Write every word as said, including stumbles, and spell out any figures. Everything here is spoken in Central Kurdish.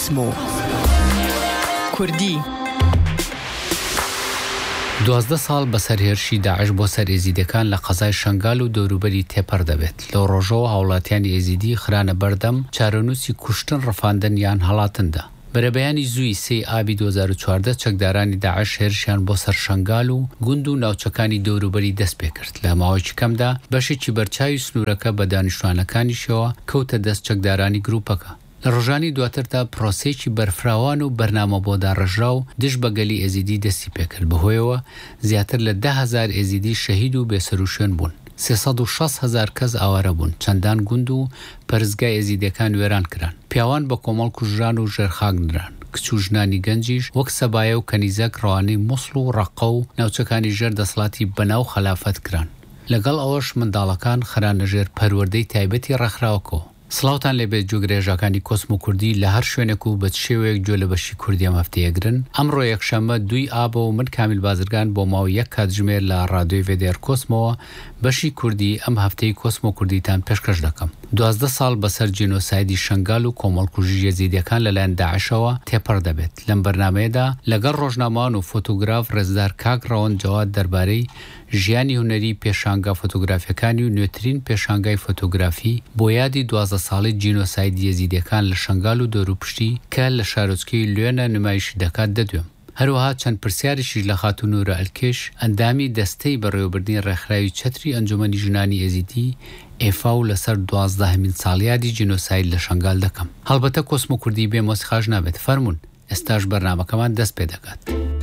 کوسمو کوردی دوازدە ساڵ بەسەرهێرشی داعش بۆ سەر ئێزیدەکان لە قەزای شنگال و دەوروبەری تێپەر دەبێت. لەو ڕۆژەوە هاوڵاتیانی ئێزیدی خرانە بەردەم چارەنووسی کوشتن ڕەفاندن یان هەڵاتندا. بەرەبەیانی زووی سێ ئابی دوو هەزار و چواردە چەکدارانی داعش هێرشیان بۆ سەر شنگال و گوند و ناوچەکانی دەوروبەری دەست پێ کرد. لە ماوەیەکی کەمدا بەشێکی بەرچاوی سنوورەکە بە دانیشتوانەکانیشەوە کەوتە دەست چەکدارانی گروپەکە. لە ڕۆژانی دواتردا پرۆسێکی بەرفراوان و بەرنامە بۆ داڕژرا و دژ بەگەلی ئێزیدی دەستی پێکرد. بەهۆیەوە زیاتر لە ده هەزار ئێزیدی شەهید و بێسەروشوێن بوون. سێسەد و شەست هەزار کەس ئاوارە بوون. چەندان گوند و پەرزگای ئێزیدەکان وێران کران. پیاوان بە کۆمەڵ کوژران و ژێرخاک کچ و ژنانی گەنجیش وەک سەبایە و کەنیزەک ڕەوانەی موسڵ و ڕەقە و ناوچەکانی ژێر دەسەڵاتی بەناو خەلافەت کران. لەگەڵ ئەوەش منداڵەکان خرانەژێر پەروەردەی تایبەتی ڕەخراوەکەوە. سڵاوتان لێبێت جوگرێژەکانی کۆسمو کوردی لە هەر شوێنێک و بە شێوەیەک گوێ لە بەشی کوردی ئەم هەفتەیەگرن. ئەمڕۆ یەکشەممە دوی ئابە و من کامیل بازرگان بۆ ماوەی یەک کاتژمێر لە ڕادیۆی ڤێدێر کۆسمەوە بەشی کوردی ئەم هەفتەی کۆسمو کوردیتان پێشکەش دەکەم. دوازدە ساڵ بەسەر جینۆسایدی شنگال و کۆمەڵکوژی یەزیدیەکان لەلایەن داعشەوە تێپەر دەبێت. لەم بەرنامەیەدا لەگەڵ ڕۆژنامەوان و فۆتۆگراف ڕێزدار کاک ڕەوەند جەواد دەربارەی ژیانی هونەری پێشانگا فۆتۆگرافیەکانی و نوێترین پێشانگای فۆتۆگرافی بۆ یادی دوازدە ساڵی جینۆسایدی یەزیدیەکان لە شنگال و دەوروپشتی کە لە شارۆچکەی لوێنە نمایشی دەکات دەدوێم. هەروەها چەند پرسیاریشی لە خاتون نورە ئەلکێش ئەندامی دەستەی بەڕێوەبردنی ڕێکخراوی چەتری ئەنجومەنی ژنانی ئێزیدی ئێفا و لەسەر دوازدەهەمین ساڵیادی جینۆساید لە شنگال دەکەم. هەڵبەتە کۆسمو کوردی بێ مۆسیقاژ نابێت. فەرموون ئێستاش بەرنامەکەمان دەست پێ دەکات.